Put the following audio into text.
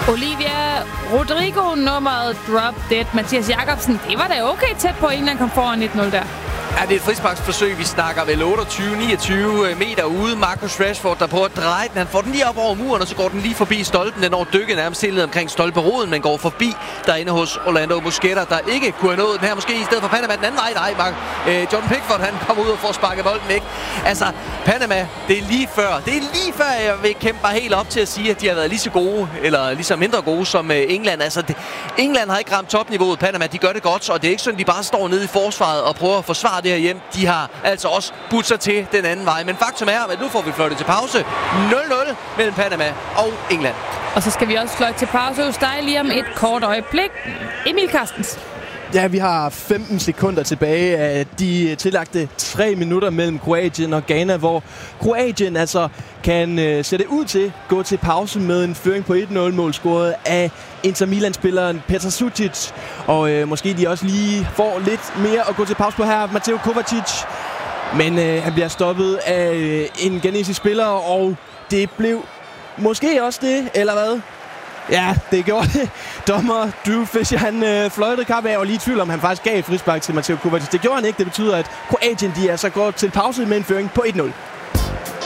Olivia Rodrigo, nummeret Drop Dead. Mathias Jakobsen, det var da okay tæt på, England kom foran 1-0 der. Ja, det er et frisparksforsøg. Vi snakker vel 28-29 meter ude. Marcus Rashford, der prøver at dreje den. Han får den lige op over muren, og så går den lige forbi stolpen. Den når dykket nærmest helt ned omkring stolperoden, men går forbi derinde hos Orlando Mosquera, der ikke kunne have nået den her. Måske i stedet for Panama den anden vej. Nej, Jordan Pickford, han kommer ud og får sparket bolden væk. Altså, Panama, det er lige før, jeg vil kæmpe mig helt op til at sige, at de har været lige så gode, eller lige så mindre gode som England. Altså, England har ikke ramt topniveauet. Panama, de gør det godt, og det er ikke sådan, de bare står nede i forsvaret og prøver at forsvare det her hjem. De har altså også budt sig til den anden vej. Men faktum er, at nu får vi fløjtet til pause. 0-0 mellem Panama og England. Og så skal vi også fløjte til pause hos dig lige om et kort øjeblik. Emil Carstens. Ja, vi har 15 sekunder tilbage af de tillagte 3 minutter mellem Kroatien og Ghana, hvor Kroatien altså kan se det ud til gå til pause med en føring på 1-0-mål scoret af Inter Milan-spilleren Petar Sucic. Og måske de også lige får lidt mere at gå til pause på her, Mateo Kovacic. Men han bliver stoppet af en ghanesisk spiller, og det blev måske også det, eller hvad? Ja, det gjorde det. Dommer Drew Fisher, han fløjtede kampen af og lige i tvivl om, han faktisk gav et frispark til Mateo Kovacic. Det gjorde han ikke. Det betyder, at Kroatien de altså går til pause med en føring på 1-0.